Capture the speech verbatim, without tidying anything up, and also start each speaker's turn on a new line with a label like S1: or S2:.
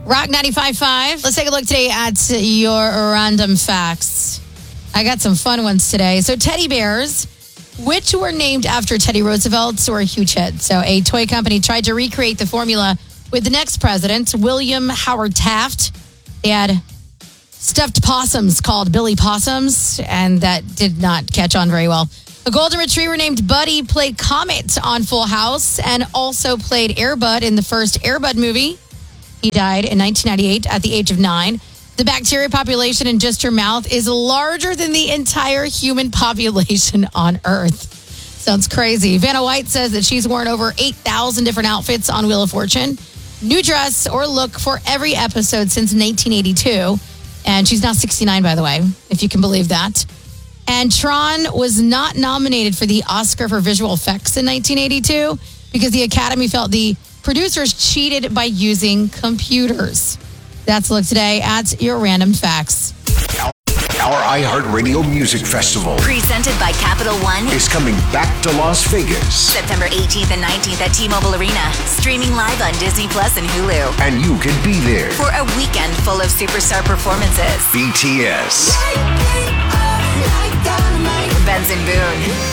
S1: Rock ninety-five point five. Let's take a look today at your random facts. I got some fun ones today. So teddy bears, which were named after Teddy Roosevelt, were a huge hit. So a toy company tried to recreate the formula with the next president, William Howard Taft. They had stuffed possums called Billy Possums, and that did not catch on very well. A golden retriever named Buddy played Comet on Full House and also played Air Bud in the first Air Bud movie. He died in nineteen ninety-eight at the age of nine. The bacteria population in just your mouth is larger than the entire human population on Earth. Sounds crazy. Vanna White says that she's worn over eight thousand different outfits on Wheel of Fortune. New dress or look for every episode since nineteen eighty-two. And she's now sixty-nine, by the way, if you can believe that. And Tron was not nominated for the Oscar for visual effects in nineteen eighty-two because the Academy felt the producers cheated by using computers. That's a look today at your random facts.
S2: Our iHeartRadio Music Festival,
S3: presented by Capital One,
S2: is coming back to Las Vegas.
S3: September eighteenth and nineteenth at T-Mobile Arena. Streaming live on Disney Plus and Hulu.
S2: And you can be there
S3: for a weekend full of superstar performances.
S2: B T S,
S3: Benson Boone,